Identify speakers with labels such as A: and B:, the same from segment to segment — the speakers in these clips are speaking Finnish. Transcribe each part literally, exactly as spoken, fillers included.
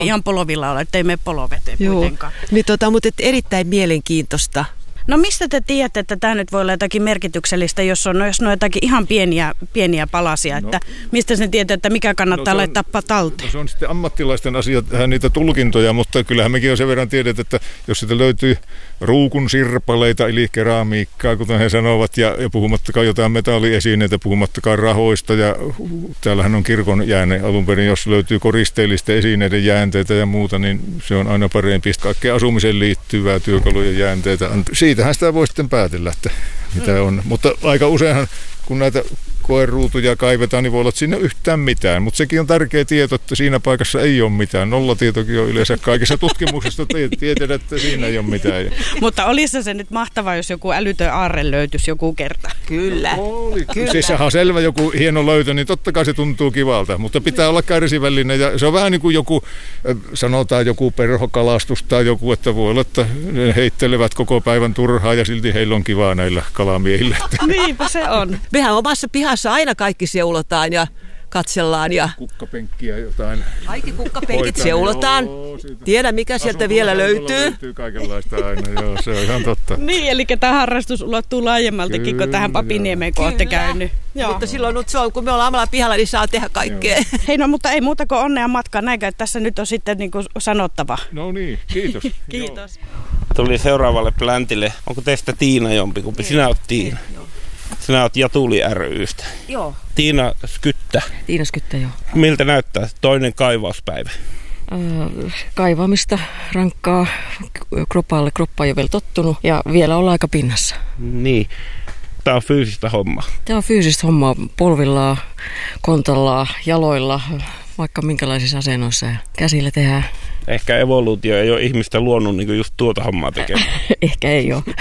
A: ihan polovilla ole, ettei mene poloveteen kuitenkaan.
B: Niin tota, mutta et erittäin mielenkiintoista.
A: No mistä te tiedätte, että tämä nyt voi olla jotakin merkityksellistä, jos on, no, jos on jotakin ihan pieniä, pieniä palasia, no. Että mistä sen tietää, että mikä kannattaa no, on, laittaa talteen?
C: No, se on sitten ammattilaisten asia, niitä tulkintoja, mutta kyllähän mekin on sen verran tiedät, että jos sitä löytyy ruukun sirpaleita, eli keramiikkaa, kuten he sanovat, ja, ja puhumattakaan jotain metalliesineitä, puhumattakaan rahoista, ja täällähän on kirkon jääne alun perin, jos löytyy koristeellisten esineiden jäänteitä ja muuta, niin se on aina parempi. Kaikkea asumiseen liittyvää työkalujen jäänteitä. Siitähän sitä voi sitten päätellä, että mitä on. Mutta aika useinhan, kun näitä koeruutuja kaivetaan, niin voi olla, että siinä ei ole yhtään mitään. Mutta sekin on tärkeä tieto, että siinä paikassa ei ole mitään. Nollatietokin on yleensä kaikissa tutkimuksissa, tiedetään, että siinä ei ole mitään.
A: Mutta olisi se nyt mahtavaa, jos joku älytön aarre löytyisi joku kerta?
B: Kyllä.
C: Oli. Kyllä. Siis sehän on selvä joku hieno löytö, niin totta kai se tuntuu kivalta. Mutta pitää olla kärsivällinen. Ja se on vähän niin kuin joku, sanotaan joku perhokalastus tai joku, että voi olla, että ne heittelevät koko päivän turhaa ja silti heillä on kivaa näillä kalamiehillä.
A: Niinpä se on.
B: Mehän omassa pihassa aina kaikki seulotaan ja katsellaan. Ja
C: kukkapenkkiä jotain.
B: Kaikki kukkapenkit seulotaan. Tiedä mikä sieltä vielä löytyy.
C: löytyy kaikenlaista aina, joo, se on ihan totta.
A: Niin, eli tämä harrastus ulottuu laajemmaltakin Kyllä, kuin tähän Papiniemeen, kun olette käynyt.
B: Joo. Mutta silloin nyt se on, kun me ollaan omalla pihalla, niin saa tehdä kaikkea. Joo.
A: Hei, no mutta ei muuta kuin onnea matkaan. Näinkö, että tässä nyt on sitten niin kuin sanottava.
C: No niin, kiitos.
A: Kiitos.
D: Tuli seuraavalle pläntille. Onko teistä Tiina jompikumpi? Sinä olet Tiina. Joo. Sinä olet Jatuli ry:stä.
B: Joo.
D: Tiina Skyttä.
E: Tiina Skyttä, joo.
D: Miltä näyttää toinen kaivauspäivä?
E: Äh, kaivamista, rankkaa, kropalle. Kroppa ei ole vielä tottunut ja vielä ollaan aika pinnassa.
D: Niin. Tämä on fyysistä hommaa.
E: Tämä on fyysistä hommaa polvillaan, kontollaan, jaloilla, vaikka minkälaisissa asennoissa ja käsillä tehdään.
D: Ehkä evoluutio ei ole ihmistä luonut niin just tuota hommaa tekemään.
E: Ehkä ei ole.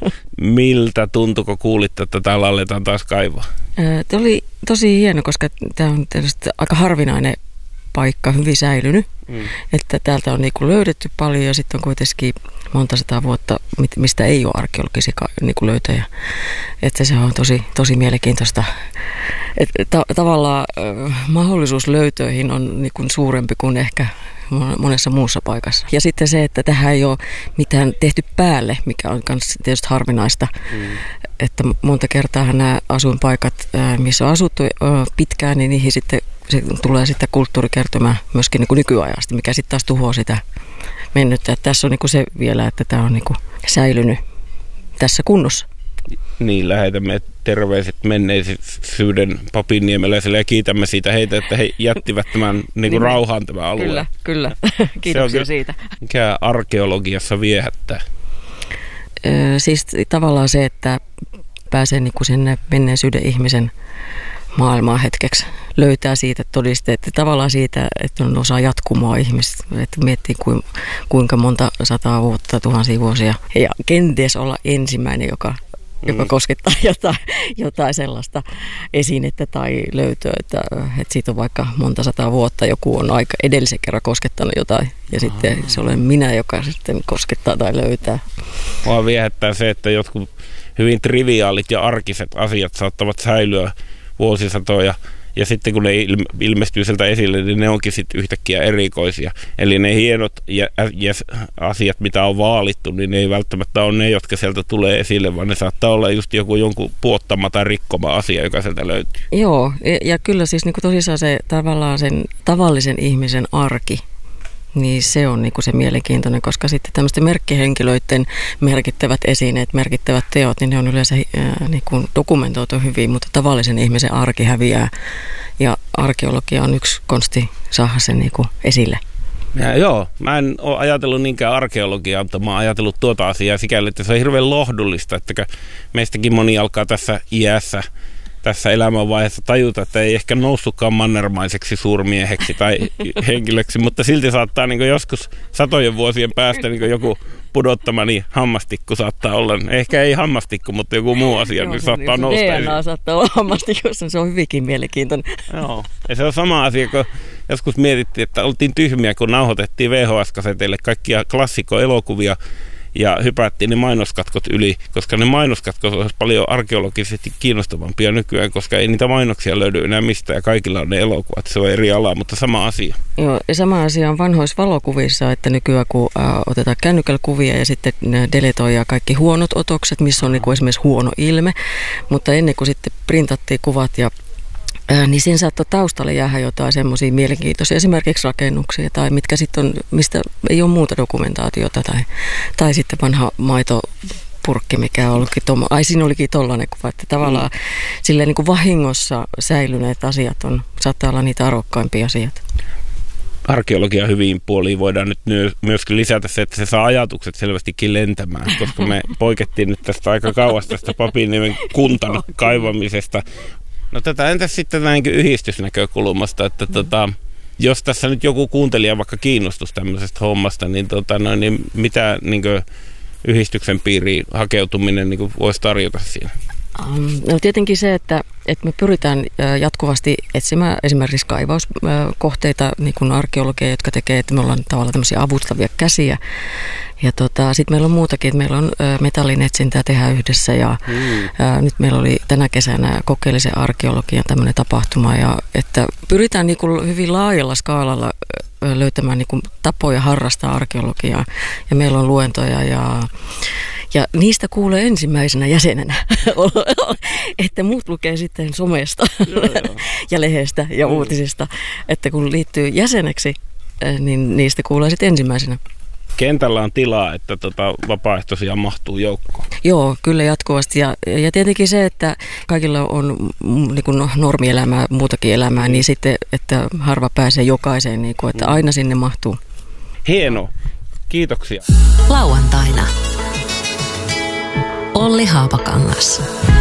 D: Miltä tuntui, kun kuulitte, että täällä aletaan taas kaivaa?
E: Tämä oli tosi hieno, koska tämä on aika harvinainen paikka, hyvin säilynyt. Mm. Että täältä on niinku löydetty paljon ja sitten on kuitenkin monta sataa vuotta, mistä ei ole arkeologisia niinku löytöjä. Että se on tosi, tosi mielenkiintoista. Et ta- tavallaan äh, mahdollisuus löytöihin on niinku suurempi kuin ehkä monessa muussa paikassa. Ja sitten se, että tähän ei ole mitään tehty päälle, mikä on myös tietysti harvinaista. Mm. Että monta kertaa nämä asuinpaikat, missä on asuttu pitkään, niin niihin sitten se tulee sitten kulttuurikertymä myöskin niin kuin nykyajasta, mikä sitten taas tuhoaa sitä mennyttä. Että tässä on niin kuin se vielä, että tämä on niin kuin säilynyt tässä kunnossa.
D: Niin, lähetämme terveiset menneisyyden Papinniemeläiselle ja kiitämme siitä heitä, että he jättivät tämän niin kuin rauhaan tämän alueen.
E: Kyllä, kyllä. Kiitoksia on, siitä.
D: Mikä arkeologiassa viehättää?
E: Öö, siis tavallaan se, että pääsee niin kuin sinne menneisyyden ihmisen maailmaan hetkeksi. Löytää siitä todisteet, tavallaan siitä, että on osa jatkumoa ihmistä, että miettii kuinka monta sataa vuotta, tuhansia vuosia. Ja kenties olla ensimmäinen, joka, joka koskettaa jotain, jotain sellaista esinettä tai löytöä, että, että siitä on vaikka monta sataa vuotta, joku on aika edellisen kerran koskettanut jotain ja Aha. sitten se olen minä, joka sitten koskettaa tai löytää.
D: Mua viehättää se, että jotkut hyvin triviaalit ja arkiset asiat saattavat säilyä vuosisatoja. Ja sitten kun ne ilmestyy sieltä esille, niin ne onkin sitten yhtäkkiä erikoisia. Eli ne hienot ja, ja asiat, mitä on vaalittu, niin ne ei välttämättä ole ne, jotka sieltä tulee esille, vaan ne saattaa olla just joku jonkun puottama tai rikkoma asia, joka sieltä löytyy.
E: Joo, ja, ja kyllä siis niin kuin tosissaan se tavallaan sen tavallisen ihmisen arki, niin se on niinku se mielenkiintoinen, koska sitten tämmöisten merkkihenkilöiden merkittävät esineet, merkittävät teot, niin ne on yleensä ää, niinku dokumentoitu hyvin, mutta tavallisen ihmisen arki häviää. Ja arkeologia on yksi konsti saada sen niinku esille.
D: Ja joo, mä en ole ajatellut niinkään arkeologiaa, mutta mä oon ajatellut tuota asiaa sikäli, että se on hirveän lohdullista, että meistäkin moni alkaa tässä iässä, tässä elämänvaiheessa tajuta, että ei ehkä noussutkaan mannermaiseksi suurmieheksi tai henkilöksi, mutta silti saattaa niin joskus satojen vuosien päästä niin joku pudottamani hammastikku saattaa olla. Ehkä ei hammastikku, mutta joku muu asia, joo, niin saattaa nousta.
E: D N A saattaa olla hammastikkussa, se on hyvinkin mielenkiintoinen.
D: Joo, ja se on sama asia, kun joskus mietittiin, että oltiin tyhmiä, kun nauhoitettiin V H S-kaseteille kaikkia klassikkoelokuvia, ja hypättiin ne mainoskatkot yli, koska ne mainoskatkot olisi paljon arkeologisesti kiinnostavampia nykyään, koska ei niitä mainoksia löydy enää mistään ja kaikilla on ne elokuvat. Se on eri ala, mutta sama asia.
E: Joo, ja sama asia on vanhoissa valokuvissa, että nykyään kun äh, otetaan kännykällä kuvia ja sitten deletoidaan kaikki huonot otokset, missä on niin kuin esimerkiksi huono ilme, mutta ennen kuin sitten printattiin kuvat ja Ää, niin siinä saattoi taustalle jäädä jotain semmoisia mielenkiintoisia, esimerkiksi rakennuksia tai mitkä sitten on, mistä ei ole muuta dokumentaatiota tai, tai sitten vanha maitopurkki, mikä olikin tuommo, ai siinä olikin tollainen kuva, että tavallaan mm. silleen niin kuin vahingossa säilyneet asiat on, saattaa olla niitä arvokkaimpia asioita.
D: Arkeologian hyviin puoliin voidaan nyt myöskin lisätä se, että se saa ajatukset selvästikin lentämään, koska me poikettiin nyt tästä aika kauas tästä Papinniemen kuntan kaivamisesta. No tätä entäs sitten näinkin yhdistysnäkökulmasta, että tota, jos tässä nyt joku kuuntelija vaikka kiinnostus tämmöisestä hommasta, niin, tota, no, niin mitä niin kuin, yhdistyksen piiriin hakeutuminen niin kuin, voisi tarjota siinä?
E: No tietenkin se, että, että me pyritään jatkuvasti etsimään esimerkiksi kaivauskohteita, niin kuin arkeologeja, jotka tekee, että me ollaan tavallaan tämmöisiä avustavia käsiä. Ja tota, sitten meillä on muutakin, että meillä on metallin etsintää tehdä yhdessä ja mm. ää, nyt meillä oli tänä kesänä kokeellisen arkeologian tämmöinen tapahtuma. Ja että pyritään niin kuin hyvin laajalla skaalalla löytämään niin kuin tapoja harrastaa arkeologiaa ja meillä on luentoja ja Ja niistä kuulee ensimmäisenä jäsenenä, että muut lukee sitten somesta joo, joo. ja lehdestä ja mm. uutisista. Että kun liittyy jäseneksi, niin niistä kuulee sitten ensimmäisenä.
D: Kentällä on tilaa, että tota vapaaehtoisia mahtuu joukkoon.
E: Joo, kyllä jatkuvasti. Ja, ja tietenkin se, että kaikilla on niin kuin normielämää, muutakin elämää, mm. niin sitten, että harva pääsee jokaiseen, niin kuin, että aina sinne mahtuu.
D: Hieno. Kiitoksia.
F: Lauantaina. Olli Haapakangas.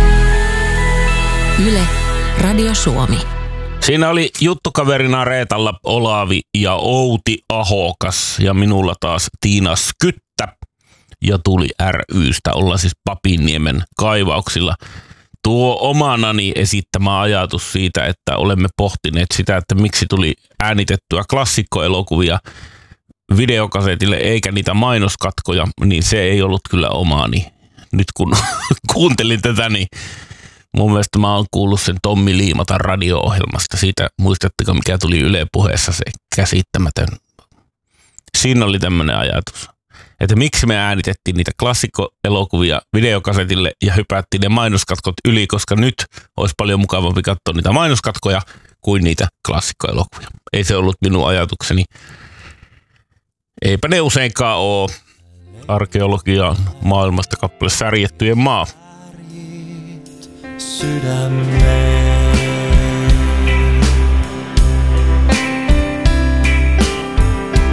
F: Yle, Radio Suomi.
D: Siinä oli juttukaverina Reetalla Olavi ja Outi Ahokas ja minulla taas Tiina Skyttä ja Tuli ry:stä olla siis Papinniemen kaivauksilla. Tuo omanani esittämä ajatus siitä, että olemme pohtineet sitä, että miksi tuli äänitettyä klassikkoelokuvia videokasetille eikä niitä mainoskatkoja, niin se ei ollut kyllä omani. Nyt kun kuuntelin tätä, niin mun mielestä mä oon kuullut sen Tommi Liimatan radio-ohjelmasta. Siitä muistatteko, mikä tuli Yle Puheessa, se käsittämätön. Siinä oli tämmöinen ajatus, että miksi me äänitettiin niitä klassikkoelokuvia videokasetille ja hypättiin ne mainoskatkot yli, koska nyt olisi paljon mukavampi katsoa niitä mainoskatkoja kuin niitä klassikkoelokuvia. Ei se ollut minun ajatukseni. Eipä ne useinkaan ole. Arkeologiaan maailmasta kappale Särjettyjen maa. Sydämeen.